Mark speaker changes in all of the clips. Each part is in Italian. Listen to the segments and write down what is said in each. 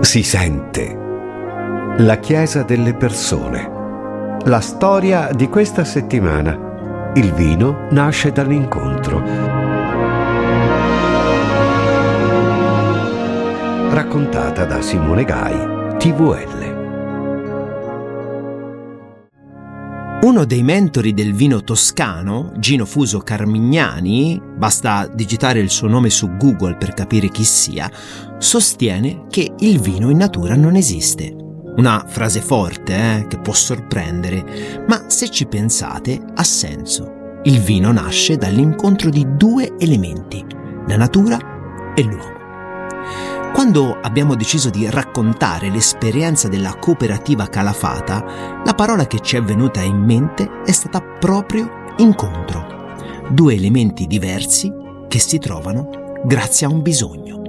Speaker 1: Si sente. La Chiesa delle persone. La storia di questa settimana. Il vino nasce dall'incontro. Raccontata da Simone Gai, TVL.
Speaker 2: Uno dei mentori del vino toscano, Gino Fuso Carmignani, basta digitare il suo nome su Google per capire chi sia, sostiene che il vino in natura non esiste. Una frase forte, che può sorprendere, ma se ci pensate ha senso. Il vino nasce dall'incontro di due elementi, la natura e l'uomo. Quando abbiamo deciso di raccontare l'esperienza della cooperativa Calafata, la parola che ci è venuta in mente è stata proprio incontro. Due elementi diversi che si trovano grazie a un bisogno.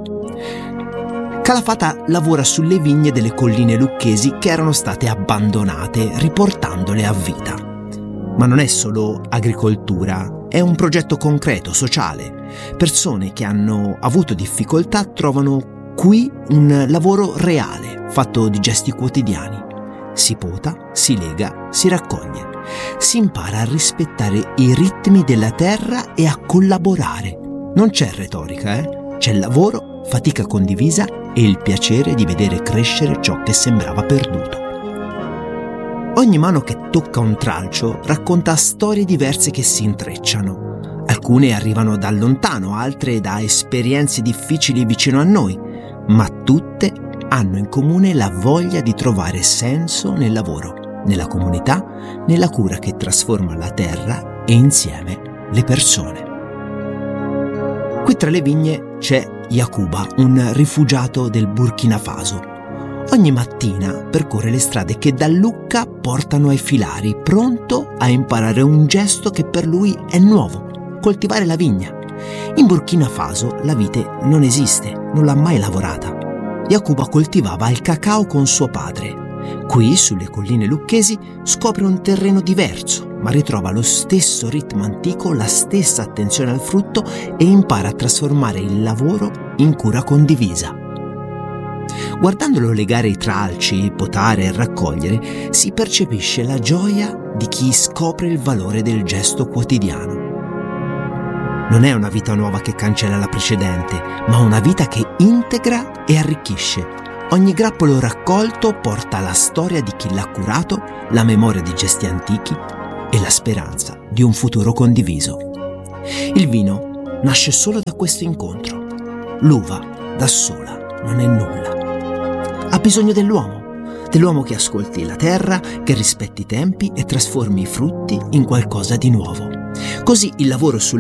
Speaker 2: Calafata lavora sulle vigne delle colline lucchesi che erano state abbandonate, riportandole a vita. Ma non è solo agricoltura, è un progetto concreto, sociale. Persone che hanno avuto difficoltà trovano qui un lavoro reale, fatto di gesti quotidiani. Si pota, si lega, si raccoglie. Si impara a rispettare i ritmi della terra e a collaborare. Non c'è retorica, C'è lavoro, fatica condivisa e il piacere di vedere crescere ciò che sembrava perduto. Ogni mano che tocca un tralcio racconta storie diverse che si intrecciano. Alcune arrivano da lontano, altre da esperienze difficili vicino a noi, ma tutte hanno in comune la voglia di trovare senso nel lavoro, nella comunità, nella cura che trasforma la terra e insieme le persone. Qui tra le vigne c'è Yakuba, un rifugiato del Burkina Faso. Ogni mattina percorre le strade che da Lucca portano ai filari, pronto a imparare un gesto che per lui è nuovo: coltivare la vigna. In Burkina Faso la vite non esiste, non l'ha mai lavorata. Yakuba coltivava il cacao con suo padre. Qui, sulle colline lucchesi, scopre un terreno diverso, ma ritrova lo stesso ritmo antico, la stessa attenzione al frutto e impara a trasformare il lavoro in cura condivisa. Guardandolo legare i tralci, potare e raccogliere, si percepisce la gioia di chi scopre il valore del gesto quotidiano. Non è una vita nuova che cancella la precedente, ma una vita che integra e arricchisce. Ogni grappolo raccolto porta la storia di chi l'ha curato, la memoria di gesti antichi e la speranza di un futuro condiviso. Il vino nasce solo da questo incontro. L'uva, da sola, non è nulla. Ha bisogno dell'uomo che ascolti la terra, che rispetti i tempi e trasformi i frutti in qualcosa di nuovo. Così il lavoro